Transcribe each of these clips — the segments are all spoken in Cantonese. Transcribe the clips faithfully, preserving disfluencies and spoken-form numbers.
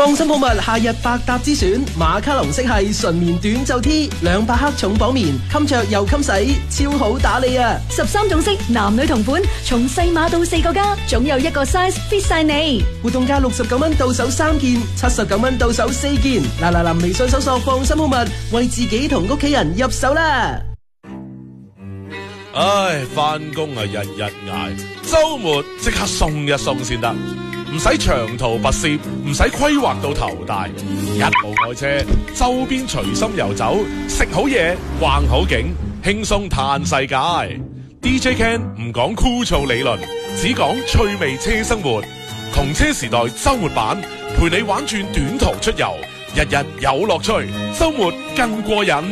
放心好物夏日百搭之選，馬卡龍色系純棉短袖 T， 兩百克重綁棉，襟着又襟洗，超好打理啊！ 十三種色，男女同款，從細碼到四個加，總有一個 size fit 晒你。 活動價六十九蚊到手三件，七十九蚊到手四件。嗱嗱嗱，微信搜索放心好物，為自己同屋企人入手啦！ 唉，翻工啊日日捱，周末即刻鬆一鬆先得，唔使長途跋涉，唔使規劃到頭大，一部愛車，周邊隨心遊走，食好嘢，逛好景，輕鬆嘆世界。D J Ken 唔講枯燥理論，只講趣味車生活。同車時代周末版，陪你玩轉短途出遊，日日有樂趣，周末更過癮。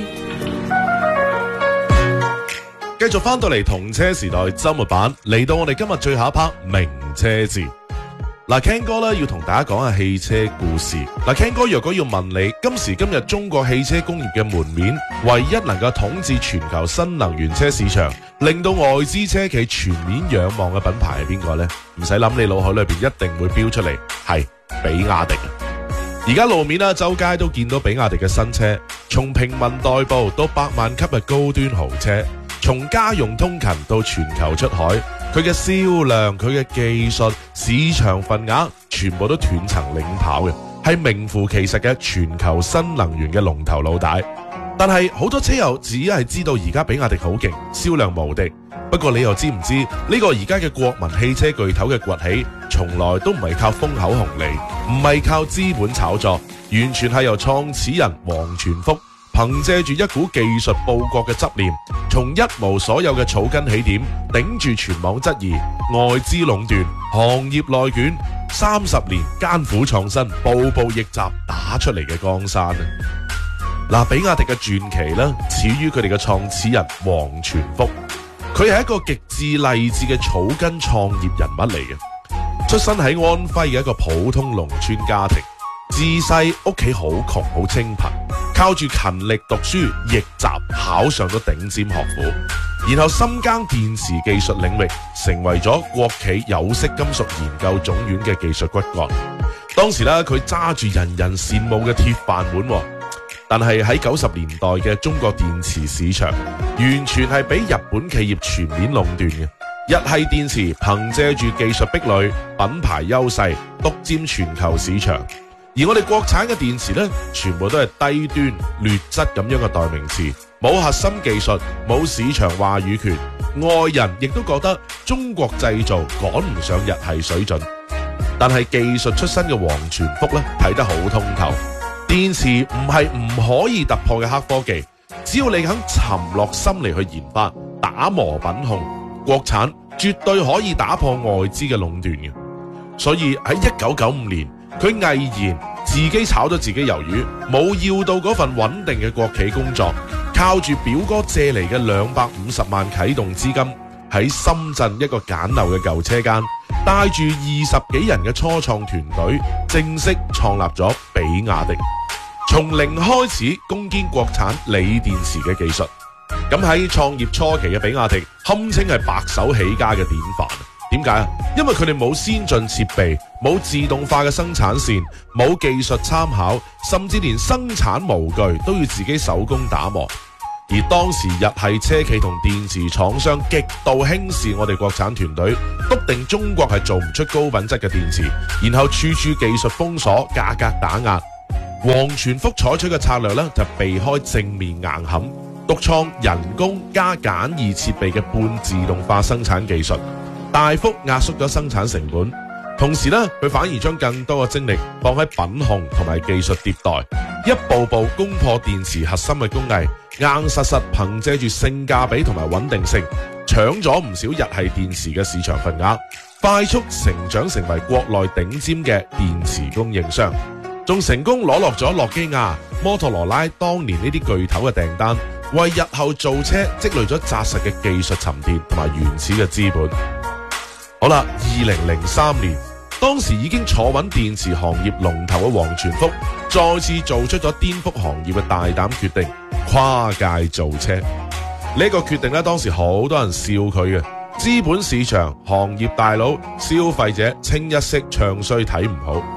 繼續翻到嚟同車時代周末版，嚟到我哋今日最後一 part 名車誌。嗱 Ken 哥咧要同大家講下汽車故事。嗱 Ken 哥若果要問你今時今日中國汽車工業嘅門面，唯一能夠統治全球新能源車市場，令到外資車企全面仰望嘅品牌係邊個呢？唔使諗，你腦海裏邊一定會標出嚟，係比亞迪。而家路面啦，周街都見到比亞迪嘅新車，從平民代步到百萬級嘅高端豪車，從家用通勤到全球出海，佢嘅銷量、佢嘅技術、市場份額，全部都斷層領跑嘅，係名副其實嘅全球新能源嘅龍頭老大。但係好多車友只係知道而家比亞迪好勁，銷量無敵。不過你又知唔知呢個而家嘅國民汽車巨頭嘅崛起，從來都唔係靠風口紅利，唔係靠資本炒作，完全係由創始人王傳福憑借住一股技術報國嘅執念，從一無所有嘅草根起點，頂住全網質疑、外資壟斷、行業內卷，三十年艱苦創新、步步逆襲打出嚟嘅江山啊！嗱，比亞迪嘅傳奇啦，始於佢哋嘅創始人王傳福，佢係一個極致勵志嘅草根創業人物嚟嘅，出身喺安徽嘅一個普通農村家庭，自細屋企好窮好清貧，靠住勤力讀書逆襲考上咗頂尖學府，然後深耕電池技術領域，成為咗國企有色金屬研究總院嘅技術骨幹。當時咧，佢揸住人人羨慕嘅鐵飯碗，但係喺九十年代嘅中國電池市場，完全係俾日本企業全面壟斷嘅。日系電池憑借住技術壁壘、品牌優勢，獨佔全球市場。而我哋國產嘅電池呢，全部都係低端劣質咁樣嘅代名詞，冇核心技術，冇市場話語權。外人亦都覺得中國製造趕唔上日系水準。但係技術出身嘅王傳福呢，睇得好通透。電池唔係唔可以突破嘅黑科技，只要你肯沉落心嚟去研發、打磨品控，國產絕對可以打破外資嘅壟斷嘅。所以喺一九九五年，佢毅然自己炒咗自己魷魚，冇要到嗰份穩定嘅國企工作，靠住表哥借嚟嘅兩百五十萬啟動資金，喺深圳一個簡陋嘅舊車間，帶住二十幾人嘅初創團隊，正式創立咗比亞迪。從零開始攻堅國產鋰電池嘅技術，咁喺創業初期嘅比亞迪堪稱係白手起家嘅典範。點解啊？因為佢哋冇先進設備，冇自動化嘅生產線，冇技術參考，甚至連生產模具都要自己手工打磨。而當時日系車企同電池廠商極度輕視我哋國產團隊，篤定中國係做唔出高品質嘅電池，然後處處技術封鎖、價格打壓。王傳福採取嘅策略呢，就避開正面硬撼，獨創人工加簡易設備嘅半自動化生產技術，大幅壓縮咗生產成本。同時呢，佢反而將更多嘅精力放喺品控同埋技術迭代，一步步攻破電池核心嘅工藝，硬實實憑借住性價比同埋穩定性，搶咗唔少日系電池嘅市場份額，快速成長成為國內頂尖嘅電池供應商。仲成功攞落咗諾基亞、摩托羅拉當年呢啲巨頭嘅訂單，為日後造車積累咗紮實嘅技術沉澱同埋原始嘅資本。好啦，二零零三年，當時已經坐穩電池行業龍頭嘅王傳福，再次做出咗顛覆行業嘅大膽決定，跨界造車。呢、這個決定咧，當時好多人笑佢嘅，資本市場、行業大佬、消費者清一色唱衰睇唔好。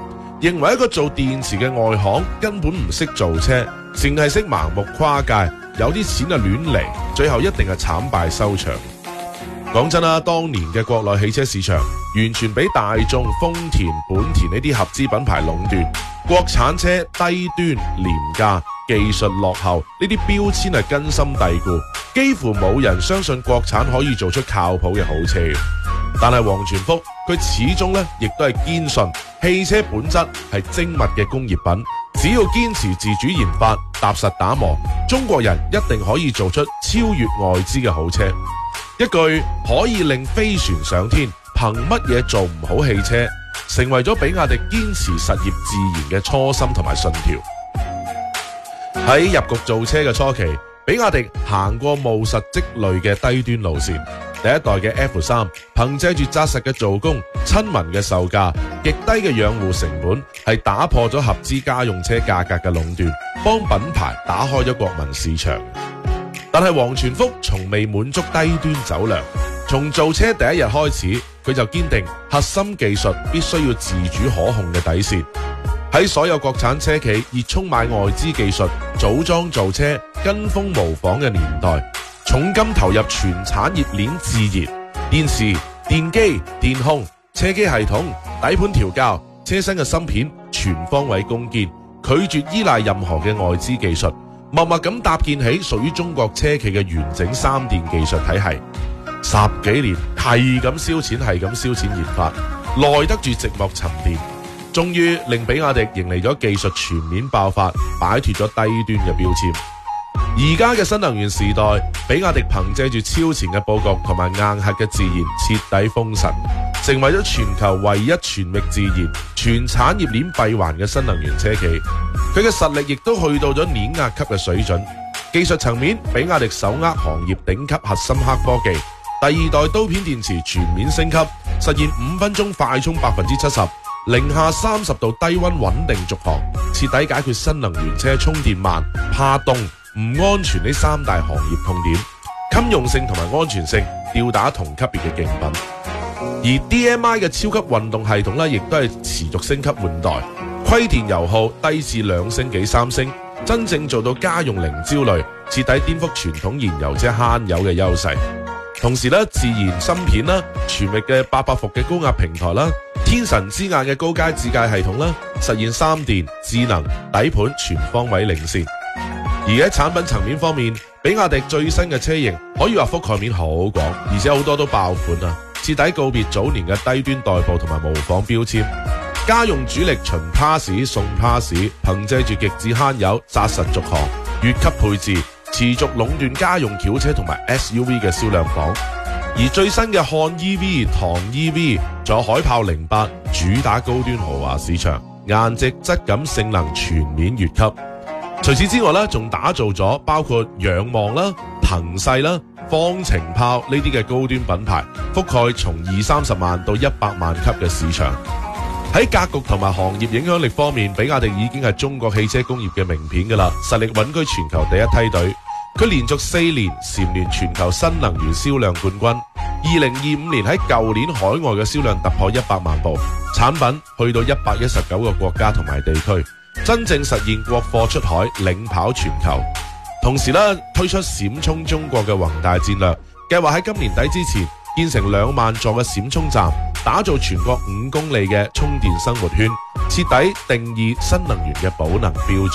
認為一個做電池嘅外行根本唔識做車，淨係識盲目跨界，有啲錢就亂嚟，最後一定係慘敗收場。講真啦，當年嘅國內汽車市場完全俾大眾、豐田、本田呢啲合資品牌壟斷，國產車低端、廉價、技術落後呢啲標籤係根深蒂固，幾乎冇人相信國產可以做出靠譜嘅好車。但係王傳福佢始終咧，亦都係堅信汽車本質係精密嘅工業品，只要堅持自主研發、踏實打磨，中國人一定可以做出超越外資嘅好車。一句可以令飛船上天，憑乜嘢做唔好汽車，成為咗比亞迪堅持實業自研嘅初心同埋信條。喺入局造車嘅初期，比亞迪行過務實積累嘅低端路線。第一代嘅 F 三，憑借住紮實嘅做工、親民嘅售價、極低嘅養護成本，係打破咗合資家用車價格嘅壟斷，幫品牌打開咗國民市場。但係王傳福從未滿足低端走量，從造車第一日開始，佢就堅定核心技術必須要自主可控嘅底線。喺所有國產車企熱衷買外資技術、組裝造車、跟風模仿嘅年代，重金投入全產業鏈自研，電池、電機、電控、車機系統、底盤調校、車身嘅芯片全方位攻堅，拒絕依賴任何嘅外資技術，默默咁搭建起屬於中國車企嘅完整三電技術體系。十幾年係咁燒錢，係咁燒錢研發，耐得住寂寞沉澱，終於令比亞迪迎嚟咗技術全面爆發，擺脫咗低端嘅標籤。而家嘅新能源時代，比亞迪憑借住超前嘅佈局同埋硬核嘅自研，徹底封神，成為咗全球唯一全域自研、全產業鏈閉環嘅新能源車企。佢嘅實力亦都去到咗碾壓級嘅水準。技術層面，比亞迪手握行業頂級核心黑科技，第二代刀片電池全面升級，實現五分鐘快充百分之七十，零下三十度低溫穩定續航，徹底解決新能源車充電慢、怕凍、唔安全呢三大行業痛點，襟用性同埋安全性吊打同級別嘅競品。而 D M I 嘅超級運動系統咧，亦都係持續升級換代，虧電油耗低至兩升幾三升，真正做到家用零焦慮，徹底顛覆傳統燃油車慳油嘅優勢。同時咧，自研芯片啦，全域嘅八百伏嘅高壓平台啦，天神之眼嘅高階自駕系統啦，實現三電、智能、底盤全方位領先。而喺產品層面方面，比亞迪最新嘅車型可以話覆蓋面好廣，而且好多都爆款啊！徹底告別早年嘅低端代步同埋模仿標籤，家用主力純 Plus 送 Plus， 憑借住極致慳油、紮實續航、越級配置，持續壟斷家用轎車同埋 S U V 嘅銷量榜。而最新嘅漢 E V、唐 E V， 仲有海豹零八，主打高端豪華市場，顏值、質感、性能全面越級。除此之外咧，仲打造咗包括仰望啦、騰勢啦、方程豹呢啲嘅高端品牌，覆蓋從二三十萬到一百萬級嘅市場。喺格局同埋行業影響力方面，比亞迪已經係中國汽車工業嘅名片噶啦，實力穩居全球第一梯隊。佢連續四年蟬聯全球新能源銷量冠軍。二零二五年喺舊年海外嘅銷量突破一百萬部，產品去到一百一十九個國家同埋地區。真正實現國貨出海，領跑全球。同時咧，推出閃充中國嘅宏大戰略，計劃喺今年底之前建成兩萬座嘅閃充站，打造全國五公里嘅充電生活圈，徹底定義新能源嘅寶能標準。